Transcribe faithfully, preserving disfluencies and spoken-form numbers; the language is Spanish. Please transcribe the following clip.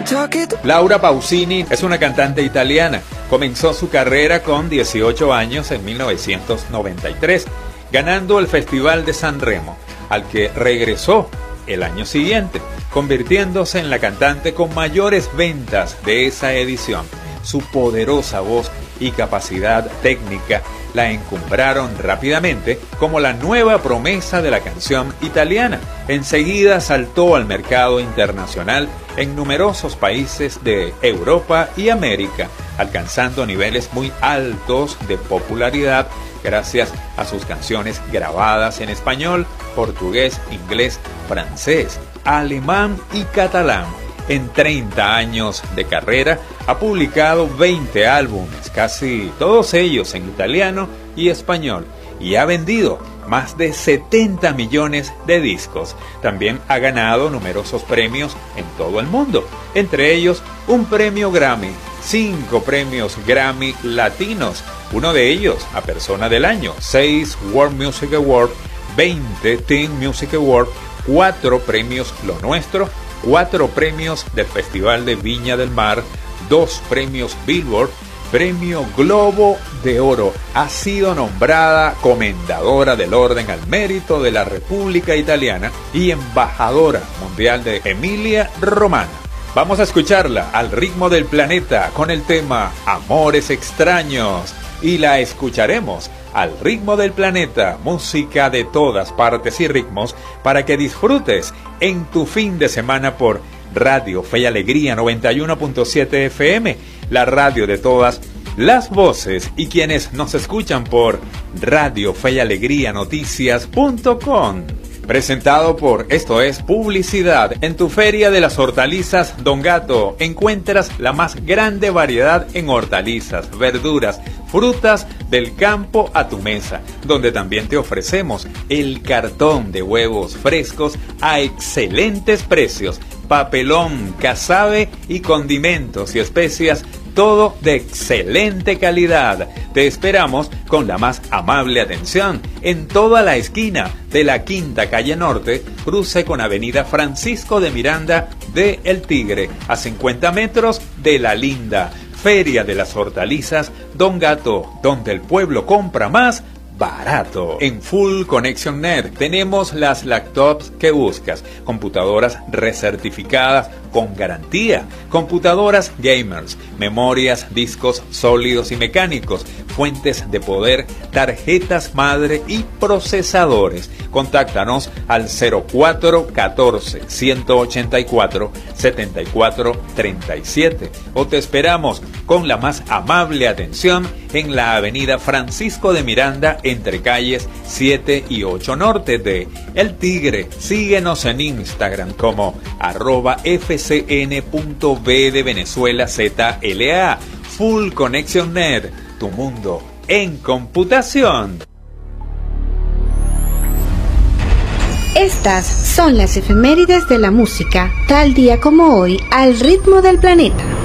Laura Pausini es una cantante italiana. Comenzó su carrera con dieciocho años en mil novecientos noventa y tres, ganando el Festival de Sanremo, al que regresó el año siguiente, convirtiéndose en la cantante con mayores ventas de esa edición. Su poderosa voz y capacidad técnica la encumbraron rápidamente como la nueva promesa de la canción italiana. Enseguida saltó al mercado internacional en numerosos países de Europa y América, alcanzando niveles muy altos de popularidad gracias a sus canciones grabadas en español, portugués, inglés, francés, alemán y catalán. En treinta años de carrera ha publicado veinte álbumes, casi todos ellos en italiano y español, y ha vendido más de setenta millones de discos. También ha ganado numerosos premios en todo el mundo, entre ellos un premio Grammy, cinco premios Grammy latinos, uno de ellos a Persona del Año, seis World Music Awards, veinte Teen Music Awards, cuatro premios Lo Nuestro, cuatro premios del Festival de Viña del Mar, dos premios Billboard, premio Globo de Oro. Ha sido nombrada Comendadora del Orden al Mérito de la República Italiana y embajadora mundial de Emilia Romagna. Vamos a escucharla al ritmo del planeta con el tema Amores Extraños, y la escucharemos al ritmo del planeta, música de todas partes y ritmos para que disfrutes en tu fin de semana por Radio Fe y Alegría noventa y uno punto siete F M, la radio de todas las voces, y quienes nos escuchan por Radio Fe y Alegría Noticias punto com. Presentado por Esto es Publicidad. En tu Feria de las Hortalizas Don Gato encuentras la más grande variedad en hortalizas, verduras, frutas del campo a tu mesa, donde también te ofrecemos el cartón de huevos frescos a excelentes precios, papelón, casabe y condimentos y especias, todo de excelente calidad. Te esperamos con la más amable atención en toda la esquina de la Quinta Calle Norte, cruce con Avenida Francisco de Miranda de El Tigre, a cincuenta metros de La Linda. Feria de las Hortalizas Don Gato, donde el pueblo compra más barato. En Full Connection Net tenemos las laptops que buscas, computadoras recertificadas con garantía, computadoras gamers, memorias, discos sólidos y mecánicos, fuentes de poder, tarjetas madre y procesadores. Contáctanos al cero cuatro catorce, ciento ochenta y cuatro, setenta y cuatro treinta y siete o te esperamos con la más amable atención en la Avenida Francisco de Miranda entre calles siete y ocho norte de El Tigre. Síguenos en Instagram como arroba fcn punto b de Venezuela Z L A. Full Connection Net, tu mundo en computación. Estas son las efemérides de la música, tal día como hoy, al ritmo del planeta.